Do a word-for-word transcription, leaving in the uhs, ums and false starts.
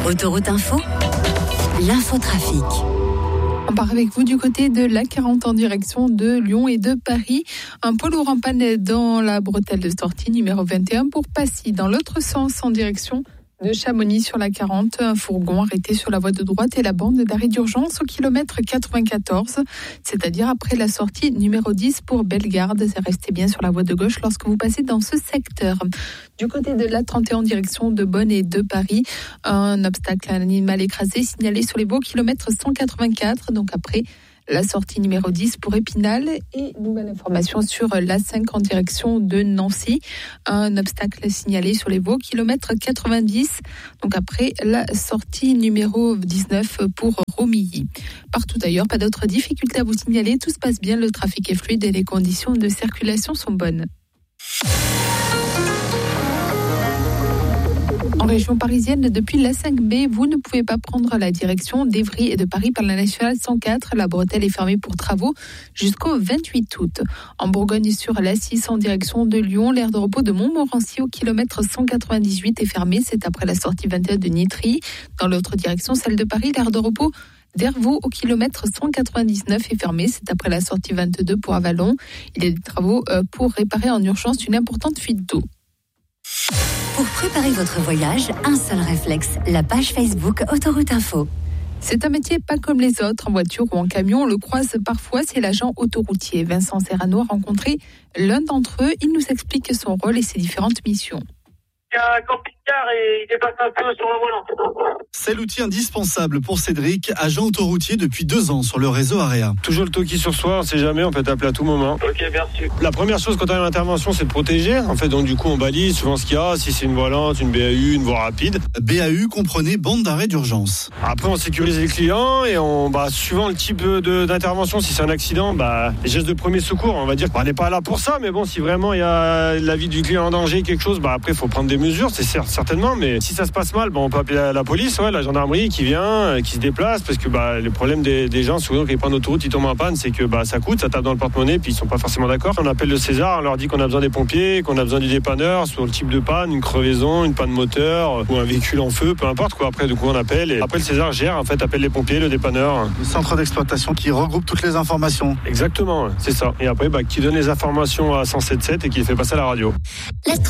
Autoroute Info, l'infotrafic. On part avec vous du côté de l'A quarante en direction de Lyon et de Paris. Un poids lourd en panne dans la bretelle de sortie numéro vingt et un pour Passy. Dans l'autre sens, en direction de Chamonix sur l'A quarante, un fourgon arrêté sur la voie de droite et la bande d'arrêt d'urgence au kilomètre quatre-vingt-quatorze, c'est-à-dire après la sortie numéro dix pour Bellegarde. Restez bien sur la voie de gauche lorsque vous passez dans ce secteur. Du côté de l'A trente et un en direction de Bonne et de Paris, un obstacle à un animal écrasé signalé sur les voies au kilomètre cent quatre-vingt-quatre, donc après la sortie numéro dix pour Épinal. Et nouvelle information sur l'A cinq en direction de Nancy. Un obstacle signalé sur les voies kilomètre quatre-vingt-dix, donc après la sortie numéro dix-neuf pour Romilly. Partout ailleurs, pas d'autres difficultés à vous signaler. Tout se passe bien, le trafic est fluide et les conditions de circulation sont bonnes. En région parisienne, depuis l'A cinq B, vous ne pouvez pas prendre la direction d'Évry et de Paris par la nationale cent quatre. La bretelle est fermée pour travaux jusqu'au vingt-huit août. En Bourgogne, sur l'A six en direction de Lyon, l'aire de repos de Montmorency au kilomètre cent quatre-vingt-dix-huit est fermée. C'est après la sortie vingt et un de Nitry. Dans l'autre direction, celle de Paris, l'aire de repos d'Hervaux au kilomètre cent quatre-vingt-dix-neuf est fermée. C'est après la sortie vingt-deux pour Avalon. Il y a des travaux pour réparer en urgence une importante fuite d'eau. Pour préparer votre voyage, un seul réflexe, la page Facebook Autoroute Info. C'est un métier pas comme les autres, en voiture ou en camion, on le croise parfois, c'est l'agent autoroutier. Vincent Serrano a rencontré l'un d'entre eux, il nous explique son rôle et ses différentes missions. Il y a un camping-car et il dépasse un peu sur le volant. C'est l'outil indispensable pour Cédric, agent autoroutier depuis deux ans sur le réseau Area. Toujours le toki sur soi, on sait jamais, on peut t'appeler à tout moment. Ok, merci. La première chose quand on a une intervention, c'est de protéger. En fait, donc du coup, on balise souvent ce qu'il y a, si c'est une voie lente, une B A U, une voie rapide. B A U comprenait bande d'arrêt d'urgence. Après, on sécurise les clients et on, bah, suivant le type de, d'intervention, si c'est un accident, bah, les gestes de premier secours, on va dire, bah, on n'est pas là pour ça, mais bon, si vraiment il y a la vie du client en danger, quelque chose, bah après, il faut prendre des mesures, c'est certes, certainement, mais si ça se passe mal, bah, on peut appeler la, la police, ouais, la gendarmerie qui vient, qui se déplace, parce que bah, le problème des, des gens, souvent, quand ils prennent l'autoroute, ils tombent en panne, c'est que bah, ça coûte, ça tape dans le porte-monnaie, puis ils sont pas forcément d'accord. On appelle le César, on leur dit qu'on a besoin des pompiers, qu'on a besoin du dépanneur, sur le type de panne, une crevaison, une panne moteur, ou un véhicule en feu, peu importe, quoi. Après, du coup, on appelle, et après, le César gère, en fait, appelle les pompiers, le dépanneur. Le centre d'exploitation qui regroupe toutes les informations. Exactement, c'est ça. Et après, bah, qui donne les informations à cent sept sept et qui les fait passer à la radio.